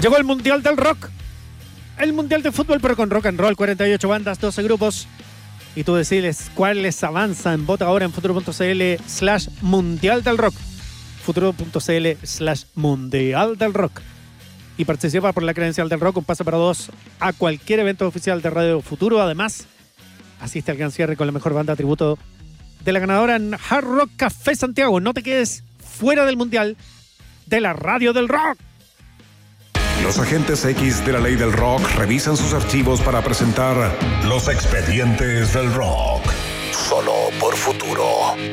Llegó el Mundial del Rock. El Mundial de Fútbol, pero con rock and roll. 48 bandas, 12 grupos. Y tú decides cuáles avanzan. Vota ahora en futuro.cl/Mundial del Rock. Futuro.cl/Mundial del Rock. Y participa por la credencial del rock. Un pase para dos a cualquier evento oficial de Radio Futuro. Además, asiste al gran cierre con la mejor banda tributo de la ganadora en Hard Rock Café Santiago. No te quedes fuera del Mundial de la Radio del Rock. Los agentes X de la ley del rock revisan sus archivos para presentar Los Expedientes del Rock. Solo por Futuro.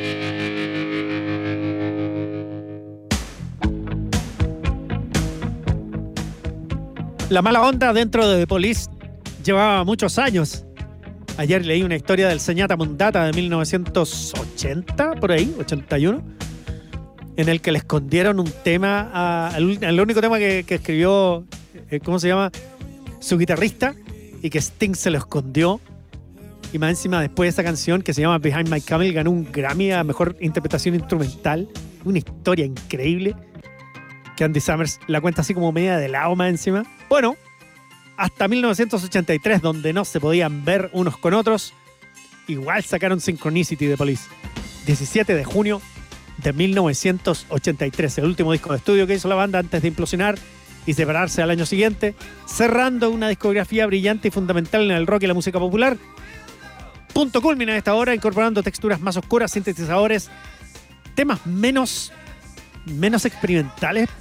La mala onda dentro de The Police llevaba muchos años. Ayer leí una historia del Señata Mondata de 1980, por ahí, 81, en el que le escondieron un tema, el único tema que escribió, ¿cómo se llama? Su guitarrista, y que Sting se lo escondió. Y más encima, después de esa canción que se llama Behind My Camel, ganó un Grammy a Mejor Interpretación Instrumental. Una historia increíble que Andy Summers la cuenta así como media de lado más encima. Bueno, hasta 1983, donde no se podían ver unos con otros, igual sacaron Synchronicity de Police. 17 de junio de 1983, el último disco de estudio que hizo la banda antes de implosionar y separarse al año siguiente, cerrando una discografía brillante y fundamental en el rock y la música popular. Punto culmina a esta hora, incorporando texturas más oscuras, sintetizadores, temas menos experimentales,